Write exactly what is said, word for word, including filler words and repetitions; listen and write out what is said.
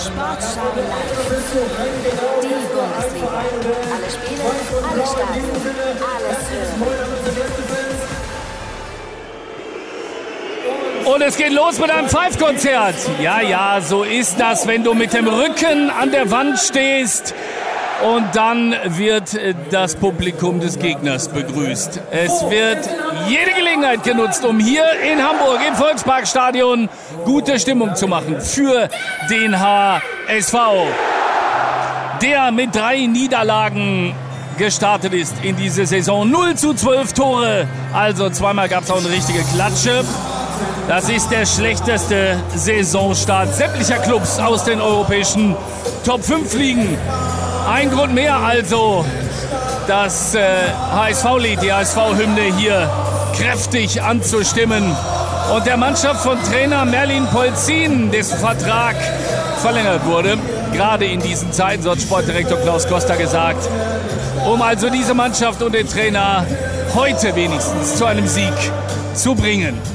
Sportschau live. Die Bundesliga. Alle Spiele, alle Stadien, alles hören. Und es geht los mit einem Pfeifkonzert. Ja, ja, so ist das, wenn du mit dem Rücken an der Wand stehst. Und dann wird das Publikum des Gegners begrüßt. Es wird jede Gelegenheit genutzt, um hier in Hamburg im Volksparkstadion gute Stimmung zu machen für den H S V, der mit drei Niederlagen gestartet ist in diese Saison. null zu zwölf Tore, also zweimal gab es auch eine richtige Klatsche. Das ist der schlechteste Saisonstart sämtlicher Clubs aus den europäischen Top fünf Ligen. Ein Grund mehr also, das äh, H S V-Lied, die H S V-Hymne hier kräftig anzustimmen und der Mannschaft von Trainer Merlin Polzin, dessen Vertrag verlängert wurde, gerade in diesen Zeiten, so hat Sportdirektor Klaus Costa gesagt, um also diese Mannschaft und den Trainer heute wenigstens zu einem Sieg zu bringen.